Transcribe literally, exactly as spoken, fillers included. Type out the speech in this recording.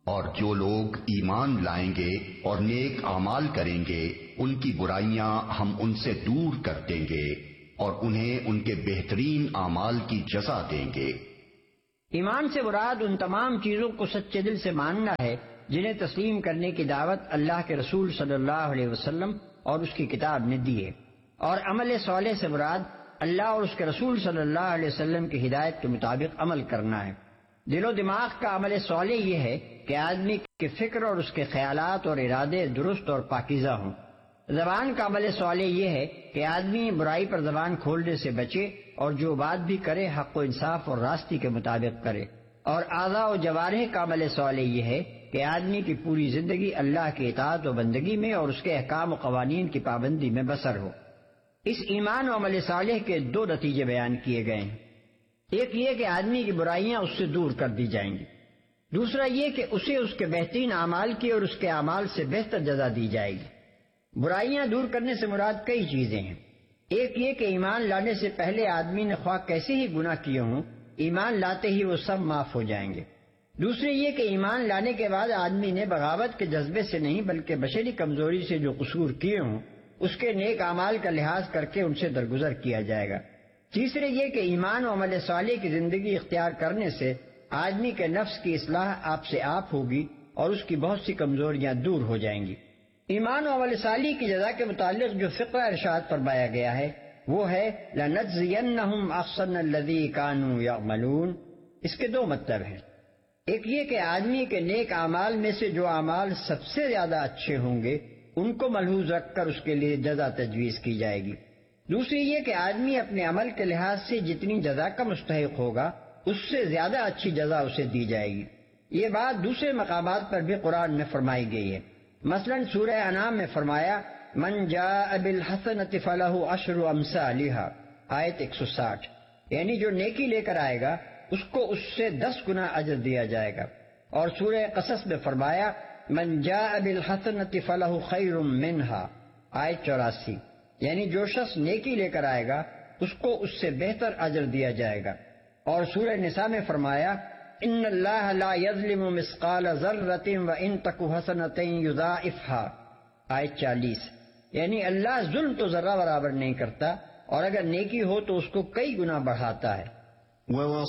اور جو لوگ ایمان لائیں گے اور نیک اعمال کریں گے ان کی برائیاں ہم ان سے دور کر دیں گے اور انہیں ان کے بہترین اعمال کی جزا دیں گے۔ ایمان سے مراد ان تمام چیزوں کو سچے دل سے ماننا ہے جنہیں تسلیم کرنے کی دعوت اللہ کے رسول صلی اللہ علیہ وسلم اور اس کی کتاب نے دی ہے، اور عمل صالح سے مراد اللہ اور اس کے رسول صلی اللہ علیہ وسلم کی ہدایت کے مطابق عمل کرنا ہے۔ دل و دماغ کا عمل صالح یہ ہے کہ آدمی کے فکر اور اس کے خیالات اور ارادے درست اور پاکیزہ ہوں۔ زبان کا عمل صالح یہ ہے کہ آدمی برائی پر زبان کھولنے سے بچے اور جو بات بھی کرے حق و انصاف اور راستی کے مطابق کرے۔ اور اعضاء و جوارح کا عمل صالح یہ ہے کہ آدمی کی پوری زندگی اللہ کی اطاعت و بندگی میں اور اس کے احکام و قوانین کی پابندی میں بسر ہو۔ اس ایمان و عمل صالح کے دو نتیجے بیان کیے گئے ہیں۔ ایک یہ کہ آدمی کی برائیاں اس سے دور کر دی جائیں گی، دوسرا یہ کہ اسے اس کے بہترین اعمال کی اور اس کے اعمال سے بہتر جزا دی جائے گی۔ برائیاں دور کرنے سے مراد کئی چیزیں ہیں۔ ایک یہ کہ ایمان لانے سے پہلے آدمی نے خواہ کیسے ہی گناہ کیے ہوں، ایمان لاتے ہی وہ سب معاف ہو جائیں گے۔ دوسرے یہ کہ ایمان لانے کے بعد آدمی نے بغاوت کے جذبے سے نہیں بلکہ بشری کمزوری سے جو قصور کیے ہوں اس کے نیک اعمال کا لحاظ کر کے ان سے درگزر کیا جائے گا۔ تیسرے یہ کہ ایمان و عمل صالح کی زندگی اختیار کرنے سے آدمی کے نفس کی اصلاح آپ سے آپ ہوگی اور اس کی بہت سی کمزوریاں دور ہو جائیں گی۔ ایمان و عمل صالح کی جزا کے متعلق جو فقہ ارشاد فرمایا گیا ہے وہ ہے لَنَجْزِيَنَّهُمْ أَحْسَنَ الَّذِي كَانُوا يَعْمَلُونَ۔ اس کے دو مطلب ہیں، ایک یہ کہ آدمی کے نیک اعمال میں سے جو اعمال سب سے زیادہ اچھے ہوں گے ان کو ملحوظ رکھ کر اس کے لیے جزا تجویز کی جائے گی۔ دوسری یہ کہ آدمی اپنے عمل کے لحاظ سے جتنی جزا کا مستحق ہوگا اس سے زیادہ اچھی جزا اسے دی جائے گی۔ یہ بات دوسرے مقامات پر بھی قرآن میں فرمائی گئی ہے۔ مثلا سورہ انعام میں فرمایا من جاء بالحسنۃ فلہ عشر امثالھا، آیت ایک سو ساٹھ، یعنی جو نیکی لے کر آئے گا اس کو اس سے دس گنا اجر دیا جائے گا۔ اور سورہ قصص میں فرمایا من جاء بالحسنۃ فلہ خیر منھا، آیت چوراسی، یعنی جو شخص نیکی لے کر آئے گا اس کو اس سے بہتر اجر دیا جائے گا۔ اور سورہ نساء میں فرمایا ان اللہ لا یظلم مثقال ذرۃ وان تک حسنۃ یضاعفھا، آیت چالیس، یعنی اللہ ظلم تو ذرہ برابر نہیں کرتا اور اگر نیکی ہو تو اس کو کئی گنا بڑھاتا ہے۔